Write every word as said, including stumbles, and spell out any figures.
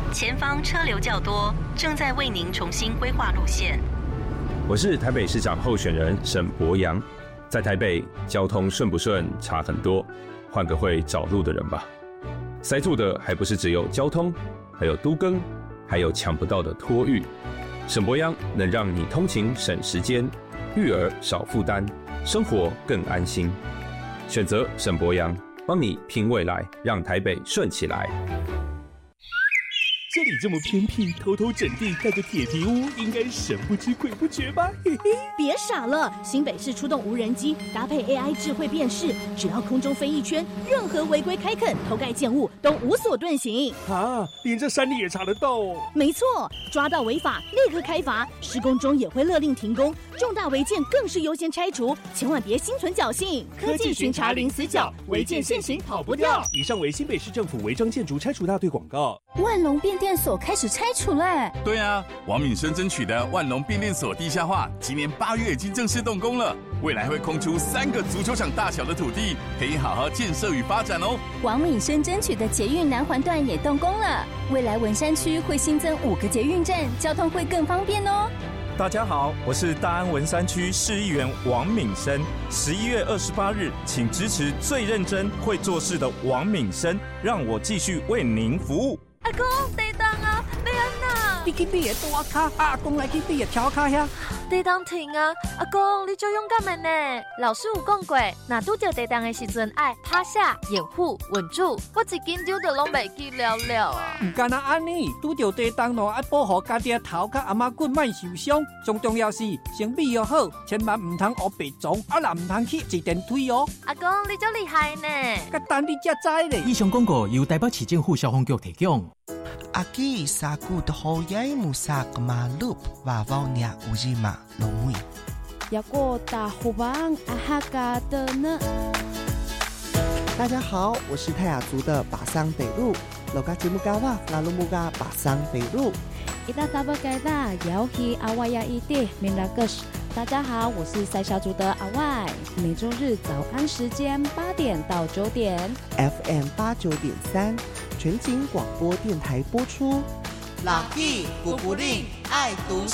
前方车流较多，正在为您重新规划路线。 我是台北市长候选人沈伯洋，在台北交通顺不顺差很多，换个会找路的人吧。塞住的还不是只有交通，还有都更，还有抢不到的托育。沈伯洋能让你通勤省时间，育儿少负担，生活更安心。选择沈伯洋，帮你拼未来，让台北顺起来。 这里这么偏僻，偷偷整地盖个铁皮屋，应该神不知鬼不觉吧？嘿嘿， 别傻了，新北市出动无人机，搭配 A I 智慧辨识，只要空中飞一圈，任何违规开垦、偷盖建物都无所遁形。 啊，连这山里也查得到哦？ 没错，抓到违法立刻开罚，施工中也会勒令停工，重大违建更是优先拆除，千万别心存侥幸。科技巡查零死角，违建现行跑不掉。 以上为新北市政府违章建筑拆除大队广告。 万隆变电所开始拆除嘞！ 对啊，王敏生争取的万隆变电所地下化，今年八月已经正式动工了，未来会空出三个足球场大小的土地，可以好好建设与发展哦。 王敏生争取的捷运南环段也动工了，未来文山区会新增五个捷运站，交通会更方便哦。 大家好，我是大安文山区市议员王敏生。十一月二十八日，请支持最认真会做事的王敏生，让我继续为您服务。 阿公，地动啊，要安那？ 你去比个大卡，阿公来去比个跳卡遐。 地动停啊！阿公，你就勇敢的呢。老师有讲过，若拄到地动的时阵，爱趴下、掩护、稳住。我一紧张就拢袂记了了啊！ 唔干那安尼，拄到地动咯，爱保护家己的头甲阿妈骨莫受伤。最重要是先备要好，千万唔通学白撞，啊啦唔通去坐电梯哦。 阿公，你真厉害呢！ 甲等你才知咧。 以上广告由台北市政府消防局提供。 Aki saku dohoyai musak malup wawawnya ujima lomui. Yako tahubang ahaga的呢？ 大家好，我是泰雅族的巴桑北路。Loga Timugawa Lalumuga 巴桑北路。 Ita tabagada Yaohi Awaya Ide Minagus。大家好，我是塞夏族的阿外，每周日早安时间八点到九点 ，F M 八九点三，全景广播电台播出。 老弟，古古令爱读。